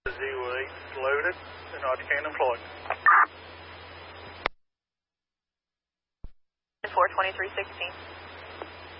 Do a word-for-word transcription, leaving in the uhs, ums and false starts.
Zero eight loaded and Arcane employed. four twenty-three sixteen.